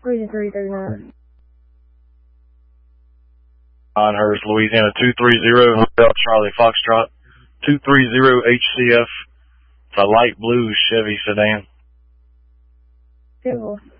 3-339. Pinehurst, Louisiana 230 Hotel Charlie Foxtrot 230 HCF. It's a light blue Chevy sedan. Beautiful.